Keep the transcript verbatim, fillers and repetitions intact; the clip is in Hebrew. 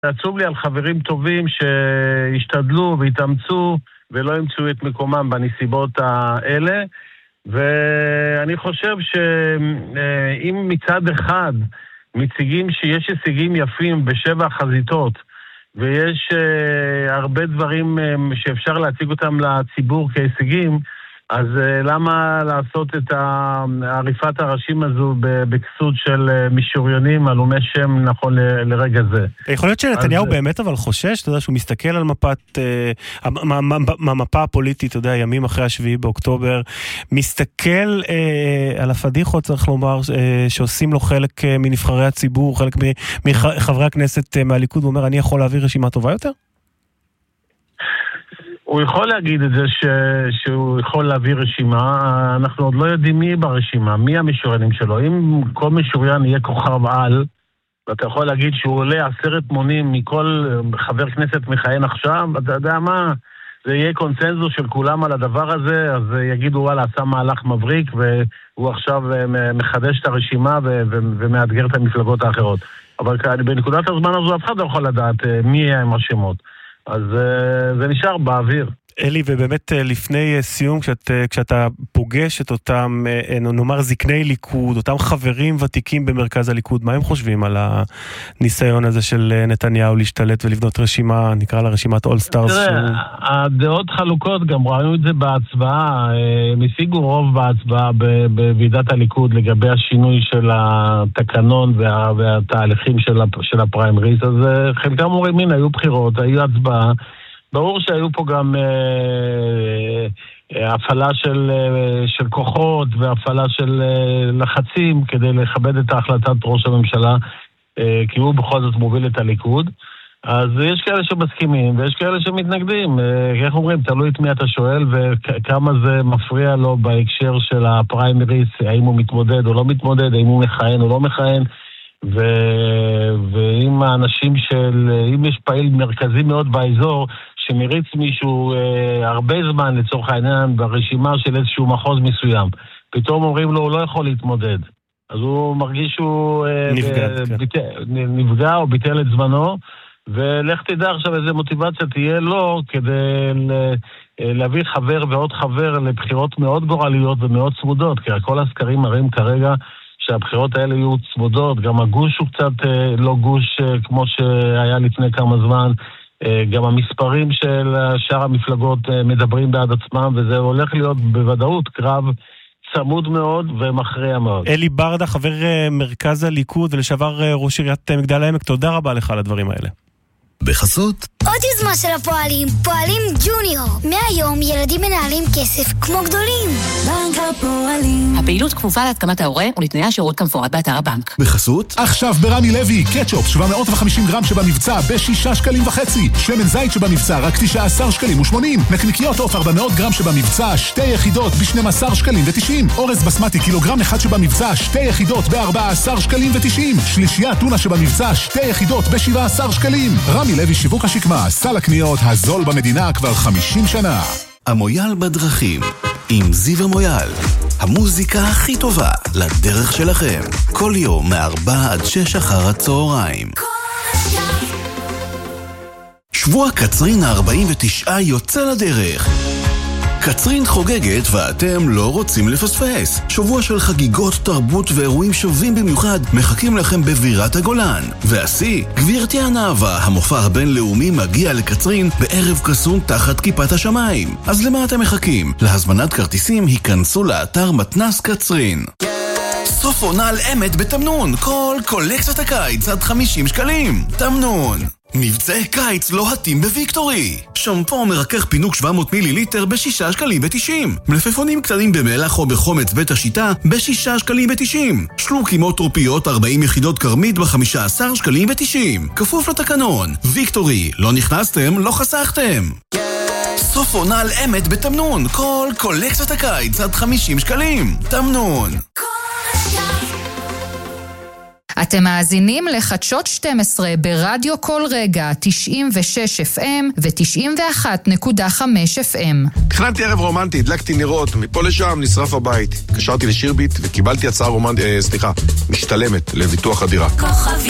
עצוב לי על חברים טובים שהשתדלו והתאמצו ולא ימצאו את מקומם בנסיבות האלה, ואני חושב שאם מצד אחד מציגים שיש הישגים יפים בשבע חזיתות, ויש הרבה דברים שאפשר להציג אותם לציבור כהישגים, אז למה לעשות את עריפת הראשים הזו בכסות של מישוריינים עלומי שם נכון לרגע זה? יכול להיות שנתניהו באמת אבל חושש, אתה יודע, שהוא מסתכל על מפת, המפה הפוליטית, אתה יודע, ימים אחרי השביעי באוקטובר, מסתכל על הפדיחות, צריך לומר, שעושים לו חלק מנבחרי הציבור, חלק מחברי הכנסת מהליכוד, ואומר, אני יכול להעביר רשימה טובה יותר? הוא יכול להגיד את זה ש... שהוא יכול להביא רשימה, אנחנו עוד לא יודעים מי ברשימה, מי המשוריינים שלו. אם כל משוריין יהיה כוכב על, ואתה יכול להגיד שהוא עולה עשרת מונים מכל חבר כנסת מכהן עכשיו, אתה יודע מה, זה יהיה קונצנזוס של כולם על הדבר הזה, אז יגידו, וואלה, עשה מהלך מבריק, והוא עכשיו מחדש את הרשימה ו... ו... ומאתגר את המפלגות האחרות. אבל בנקודת הזמן הזו אף אחד לא יכול לדעת מי יהיה עם השמות. אז זה נשאר באוויר. אלי, ובאמת לפני סיום, כשאת, כשאתה פוגש את אותם, נאמר זקני ליכוד, אותם חברים ותיקים במרכז הליכוד, מה הם חושבים על הניסיון הזה של נתניהו להשתלט ולבנות רשימה, נקרא לה רשימת אול סטארס? תראה, שהוא... הדעות חלוקות, גם ראינו את זה בהצבעה, הם השיגו רוב בהצבעה בוועידת הליכוד לגבי השינוי של התקנון וה, והתהליכים של, של הפריימריז, אז חלקם אומרים, הנה, היו בחירות, היו הצבעה, ברור שהיו פה גם אה, אה, הפעלה של, אה, של כוחות והפעלה של אה, לחצים כדי לכבד את ההחלטת ראש הממשלה, אה, כי הוא בכל זאת מוביל את הליכוד. אז יש כאלה שמסכימים ויש כאלה שמתנגדים. אה, איך אומרים, תלוי את מי אתה שואל וכמה זה מפריע לו בהקשר של הפריימריס, האם הוא מתמודד או לא מתמודד, האם הוא מכהן או לא מכהן. ו... ואם האנשים של, אם יש פעיל מרכזי מאוד באזור שמריץ מישהו אה, הרבה זמן לצורך העניין ברשימה של איזשהו מחוז מסוים, פתאום אומרים לו הוא לא יכול להתמודד, אז הוא מרגיש שהוא אה, נפגע, ב... כן. ביט... נפגע או ביטל את זמנו, ולך תדע עכשיו איזה מוטיבציה תהיה לו כדי ל... להביא חבר ועוד חבר לבחירות מאוד גורליות ומאוד צמודות, כי כל הסקרים מראים כרגע שהבחירות האלה יהיו צמודות, גם הגוש הוא קצת אה, לא גוש אה, כמו שהיה לפני כמה זמן, אה, גם המספרים של שאר המפלגות אה, מדברים בעד עצמם, וזה הולך להיות בוודאות קרב צמוד מאוד ומכריע מאוד. אלי ברדה, חבר אה, מרכז הליכוד ולשעבר אה, ראש עיריית מגדל העמק, תודה רבה לך על הדברים האלה. בחסות עוד יוזמה של הפועלים, פועלים ג'וניור. מהיום ילדים מנהלים כסף כמו גדולים. בנק הפועלים. הפעילות כפופה להתקמת ההורה ולתנאי השירות כמפורט באתר הבנק. בחסות עכשיו ברמי לוי, קטשופ שבע מאות וחמישים גרם שבמבצע בשישה שקלים וחצי, שמן זית שבמבצע רק תשעה עשר שקלים ושמונים, נקניקיות עוף ארבע מאות גרם שבמבצע שתי יחידות ב-שנים עשר שקלים ותשעים, אורז בסמטי קילוגרם אחד שבמבצע שתי יחידות ב-ארבעה עשר שקלים ותשעים, שלישייה טונה שבמבצע שתי יחידות ב-שבעה עשר שקלים. רמי לוי שיווק השקמה, סל הקניות הזול במדינה כבר חמישים שנה. המויאל בדרכים עם זיו המויאל, המוזיקה הכי טובה לדרך שלכם, כל יום מארבע עד שש אחר הצהריים. שבוע קצרין ה-ארבעים ותשע יוצא לדרך. קצרין חוגגת ואתם לא רוצים לפספס. שבוע של חגיגות, תרבות ואירועים שווים במיוחד מחכים לכם בבירת הגולן. והשיא, גבירתי הנאווה, המופע הבינלאומי מגיע לקצרין בערב קסום תחת כיפת השמיים. אז למה אתם מחכים? להזמנת כרטיסים היכנסו לאתר מתנס קצרין. סוף עונה על אמת בתמנון, כל קולקציית הקיץ עד חמישים שקלים. תמנון, מבצעי קיץ לוהטים בוויקטורי. שמפו מרכך פינוק שבע מאות מיליליטר בשישה שקלים ותשעים. מלפפונים קטנים במלח או בחומץ בית השיטה בשישה שקלים ותשעים. שלוקים או טרופיות ארבעים יחידות קרמית בחמישה עשר שקלים ותשעים. כפוף לתקנון. ויקטורי, לא נכנסתם, לא חסכתם. סוף עונה על אמת בתמנון, כל קולקציית הקיץ עד חמישים שקלים. תמנון. אתם מאזינים לחדשות שתים עשרה ברדיו כל רגע תשעים ושש אף אם ו-תשעים ואחת נקודה חמש אף אם. תכננתי ערב רומנטי, הדלקתי נרות, מפה לשם נשרף הבית. קשרתי לשירביט וקיבלתי הצעה רומנטית, אה, סליחה, משתלמת לביטוח הדירה. כוכבי